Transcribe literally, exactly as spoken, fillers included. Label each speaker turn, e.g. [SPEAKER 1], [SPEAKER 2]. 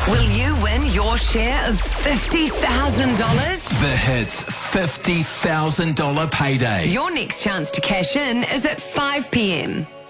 [SPEAKER 1] Will you win your share of fifty thousand dollars?
[SPEAKER 2] The Hits fifty thousand dollars payday.
[SPEAKER 1] Your next chance to cash in is at five p.m.